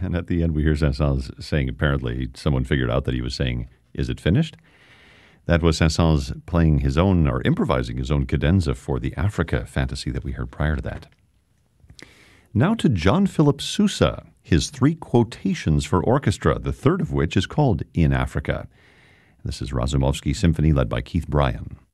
And at the end, we hear Saint-Saëns saying, apparently, someone figured out that he was saying, "Is it finished?" That was Saint-Saëns playing his own, or improvising his own cadenza for the Africa fantasy that we heard prior to that. Now to John Philip Sousa, his 3 quotations for orchestra, the third of which is called In Africa. This is Razumovsky Symphony, led by Keith Bryan.